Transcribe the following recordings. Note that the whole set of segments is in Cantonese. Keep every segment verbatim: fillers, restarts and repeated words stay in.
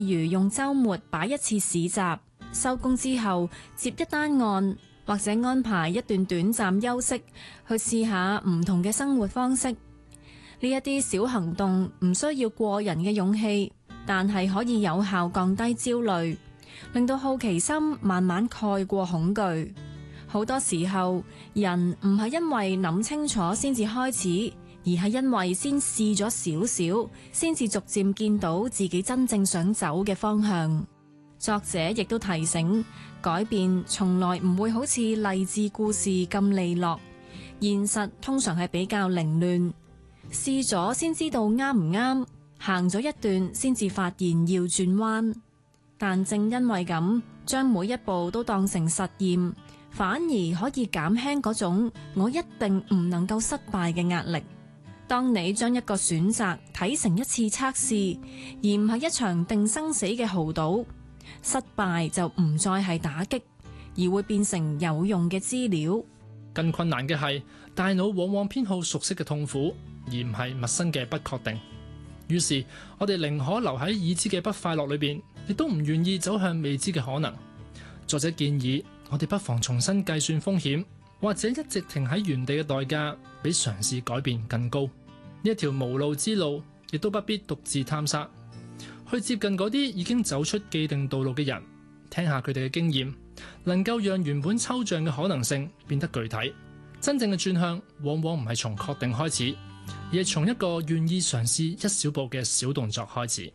如用週末擺一次市集，收工之後接一單案，或者安排一段短暫休息，去試下唔同嘅生活方式。呢一啲小行動唔需要過人嘅勇氣，但係可以有效降低焦慮，令到好奇心慢慢蓋過恐懼。好多時候，人唔係因為諗清楚先至開始，而係因為先試咗少少，先至逐漸見到自己真正想走嘅方向。作者亦都提醒，改變從來唔會好似勵志故事咁利落，現實通常係比較凌亂。試咗先知道啱唔啱，行咗一段先至發現要轉彎。但正因為咁，將每一步都當成實驗，反而可以減輕嗰種我一定唔能夠失敗嘅壓力。當你將一個選擇睇成一次測試，而唔係一場定生死嘅豪賭，失敗就唔再係打擊，而會變成有用嘅資料。 更困難嘅係，大腦往往偏好熟悉嘅痛苦，而唔係陌生嘅不確定。於是，我哋寧可留喺已知嘅不快樂裏邊，亦都唔願意走向未知嘅可能。作者建議我哋不妨重新計算風險，或者一直停喺原地嘅代價，比嘗試改變更高。呢一條無路之路，亦都不必獨自探索，去接近嗰啲已經走出既定道路嘅人，聽下佢哋嘅經驗，能夠讓原本抽象嘅可能性變得具體。真正嘅轉向，往往唔係從確定開始，而係從一個願意嘗試一小步嘅小動作開始。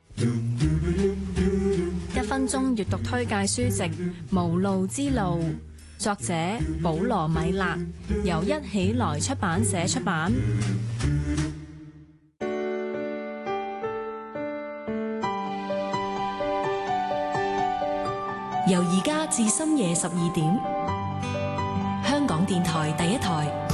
一分鐘閱讀推介書籍《無路之路》，作者保羅米勒，由一起來出版社出版。 由而家至深夜十二點，香港電台第一台。